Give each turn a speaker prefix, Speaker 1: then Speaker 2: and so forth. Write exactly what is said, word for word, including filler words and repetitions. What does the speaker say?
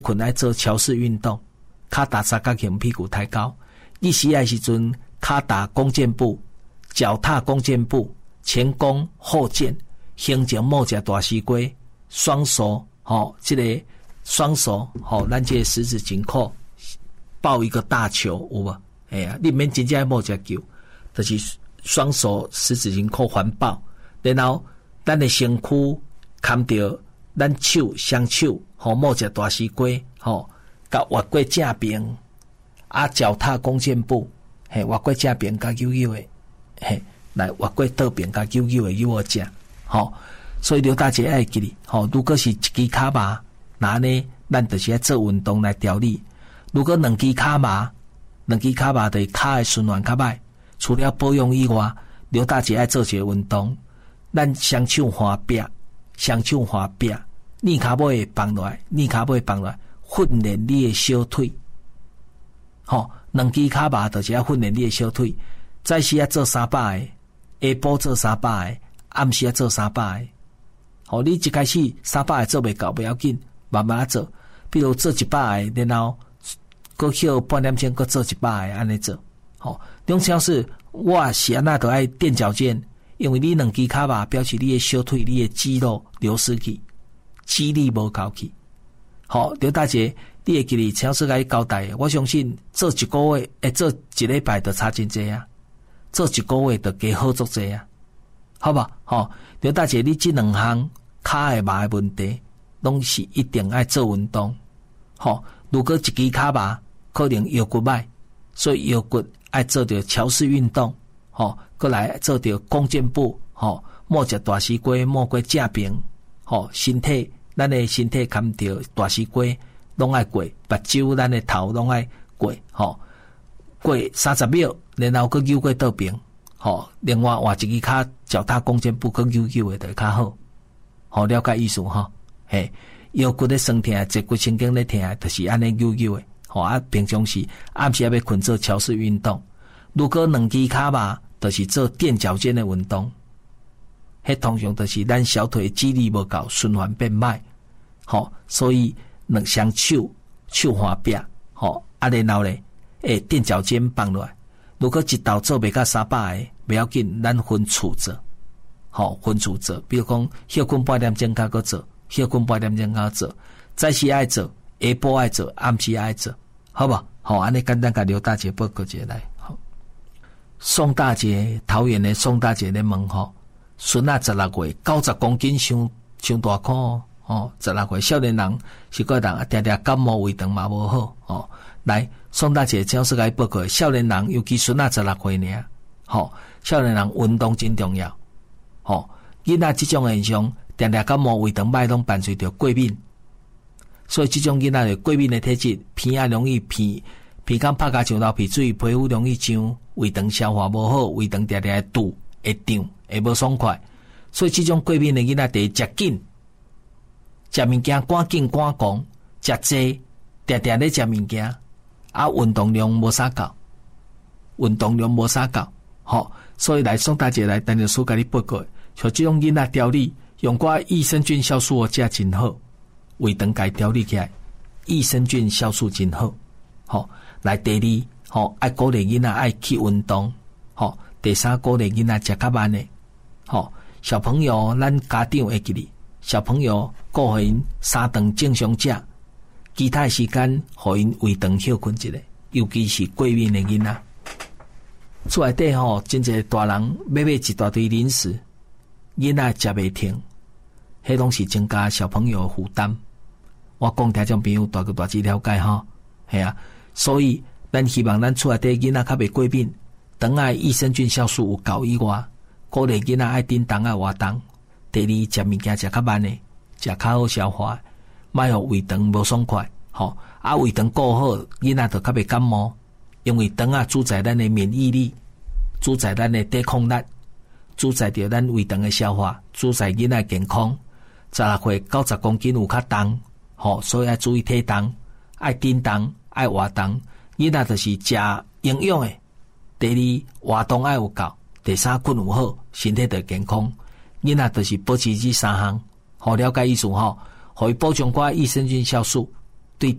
Speaker 1: 困来做桥式运动，脚踏三角形，屁股抬高。伊时的时阵，脚踏弓箭步，脚踏弓箭步，前弓后箭，形成某只大西龟，双手吼，这个双手吼，咱这个十指紧扣，抱一个大球，有无？哎呀，你免真正某只球，就是双手十指紧扣环抱，然后咱的身躯牵着咱手双手，吼某只大西龟，吼，甲越过正边。啊，脚踏弓箭步，嘿，越过正边甲悠悠的，嘿，来越过倒边甲悠悠的悠我正，吼，所以刘大姐爱记哩，吼，如果是一支骹麻，那呢，咱就是要做运动来调理；如果两支骹麻，两支骹麻对骹的循环较歹，除了保养以外，刘大姐爱做一个运动，咱双手滑壁，双手滑壁，你骹尾放落来，你骹尾放落来，训练你的小腿。吼，两支骹麻就是要训练你的小腿。早时要做三百个，下晡做三百个，暗时要做三百个。吼，你一开始三百个做袂到，不要紧，慢慢做。比如做一百个，然后搁休半点钟，搁做一百个，安尼做。吼，两小时我是安那都爱垫脚尖，因为你两支骹麻表示你的小腿、你的肌肉流失去，肌力无够去。好，刘大姐。你会记哩，超市甲伊交代的，我相信做一个月，诶，做一礼拜就差真济啊，做一个月就加好足济啊，好吧？吼，刘大姐，你这两项骹诶麻诶问题，拢是一定爱做运动。吼，如果一支骹麻，可能腰骨歹，所以腰骨爱做着桥式运动。吼，过来做着弓箭步。吼，莫只大西瓜，莫过正平。吼，身体，咱诶身体牵着大西瓜。拢爱过，目睭咱的头拢爱过，吼，过三十秒，然后佮扭过倒边，吼，另外换一支骹脚踏弓箭步，佮扭扭的就较好，吼，了解意思吼，嘿，腰骨咧酸痛，脊骨神经咧痛，就是安尼扭扭的，吼啊，平常时暗时要困做桥式运动，如果两支骹麻，就是做垫脚尖的运动，迄通常就是咱小腿肌力无够，循环变歹，吼，所以。两双手手滑壁，吼，啊，然后咧，诶，垫脚尖放落来。如果一道做袂到三百个，不要紧，咱分次做，吼，分次做。比如讲，休困半点钟，甲个做，休困半点钟，甲做。早时爱做，下晡爱做，暗时爱做，好不好？好，安尼简单甲刘大姐报告一下来。好，宋大姐，桃园的宋大姐咧问吼，孙仔十六岁，九十公斤，伤伤大颗哦。哦，十六岁少年人是个人啊，常常感冒胃肠嘛无好哦。来，宋大姐只是甲伊报告，少年人尤其孙仔十六岁尔，吼、哦，少年人运动真重要。吼、哦，囡仔即种现象，常常感冒胃肠歹，拢伴随着过敏，所以即种囡仔的过敏的体质，鼻啊容易鼻鼻孔拍甲上流鼻水，皮肤容易痒，胃肠消化无好，胃肠常常会堵，会胀，会无爽快。所以即种过敏的囡仔，得食紧。食物件赶紧赶工，食济，定定咧食物件，啊，运动量无啥够，运动量无啥够，吼，所以来宋大姐来陈律师甲你报告，像这种囡仔调理，用寡益生菌酵素食真好，胃肠该调理起来，益生菌酵素真好，吼，来第二，吼，爱鼓励囡仔爱去运动，吼，第三鼓励囡仔食较慢的，吼，小朋友咱家长会记哩。小朋友，顾互因三顿正常食，其他时间互因胃肠休困一下，尤其是过敏的囡仔。厝内底吼，真侪大人买买一大堆零食，囡仔食袂停，迄拢是增加小朋友负担。我讲听众朋友大个大致了解吼，系啊，所以咱希望咱厝内底囡仔较袂过敏，当爱益生菌酵素有够以外，鼓励囡仔爱叮当爱活动。第二，食物件食较慢诶，食较好消化，莫互胃肠无爽快。吼，啊，胃肠顾好，囡仔就较袂感冒，因为肠啊主宰咱诶免疫力，主宰咱诶抵抗力，主宰着咱胃肠诶消化，主宰囡仔健康。十六岁九十公斤有较重，吼，所以要注意体重，爱叮当，爱活动。囡仔就是食营养诶。第二，活动爱有够，第三，困有好，身体就健康。囡仔就是保持这三项，好了解意思吼，互伊补充寡益生菌酵素，